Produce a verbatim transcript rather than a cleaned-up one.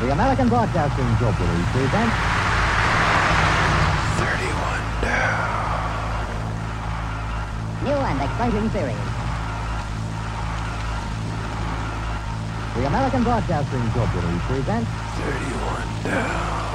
The American Broadcasting Corporation presents thirty-one down. New and exciting series. The American Broadcasting Corporation presents thirty-one down.